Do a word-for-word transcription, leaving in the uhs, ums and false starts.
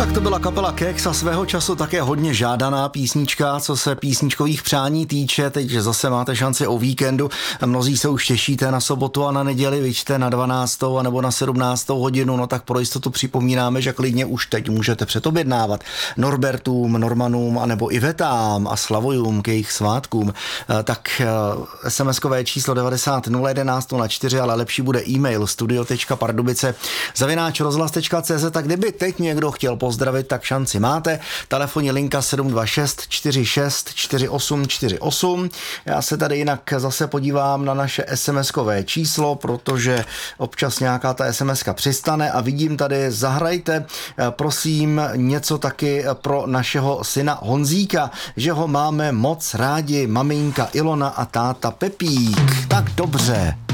Tak to byla kapela Kex a svého času také hodně žádaná písnička, co se písničkových přání týče. Teď zase máte šanci o víkendu. Mnozí se už těšíte na sobotu a na neděli, vyčte na dvanáctou a nebo na sedmnáctou hodinu, no tak pro jistotu připomínáme, že klidně už teď můžete předobědnávat Norbertům, Normanům a nebo Ivetám a Slavojům k jejich svátkům. Tak es em eskové číslo devadesát nula jedenáct nula čtyři, ale lepší bude e-mail studio tečka pardubice zavináč rozhlas tečka cé zet. Tak kdyby teď někdo chtěl pozdravit, tak šanci máte. Telefonní linka sedm dva šest čtyři šest čtyři osm čtyři osm. Já se tady jinak zase podívám na naše es em eskové číslo, protože občas nějaká ta es em eska přistane a vidím tady, zahrajte prosím něco taky pro našeho syna Honzíka, že ho máme moc rádi, maminka Ilona a táta Pepík. Tak dobře.